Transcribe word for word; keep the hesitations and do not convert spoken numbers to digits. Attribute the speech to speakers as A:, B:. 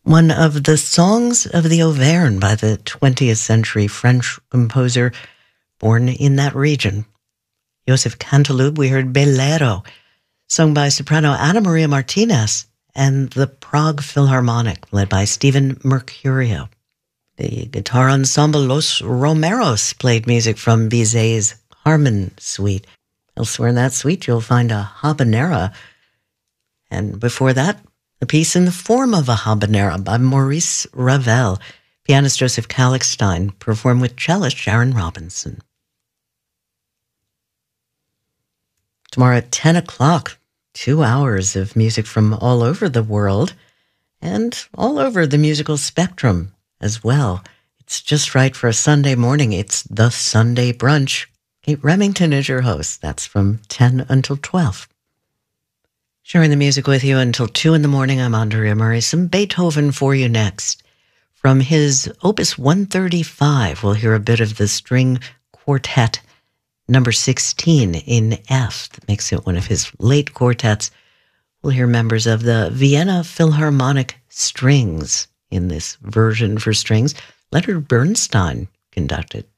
A: one of the songs of the Auvergne by the twentieth century French composer born in that region. Joseph Canteloube, we heard Bellero, sung by soprano Ana Maria Martinez, and the Prague Philharmonic, led by Stephen Mercurio. The guitar ensemble Los Romeros played music from Bizet's Carmen Suite. Elsewhere in that suite, you'll find a habanera. And before that, a piece in the form of a habanera by Maurice Ravel. Pianist Joseph Kallichstein performed with cellist Sharon Robinson. Tomorrow at ten o'clock, two hours of music from all over the world and all over the musical spectrum as well. It's just right for a Sunday morning. It's the Sunday Brunch. Kate Remington is your host. That's from ten until twelve. Sharing the music with you until two in the morning, I'm Andrea Murray. Some Beethoven for you next. From his Opus one thirty-five, we'll hear a bit of the string quartet number sixteen in F. That makes it one of his late quartets. We'll hear members of the Vienna Philharmonic Strings in this version for strings. Leonard Bernstein conducted.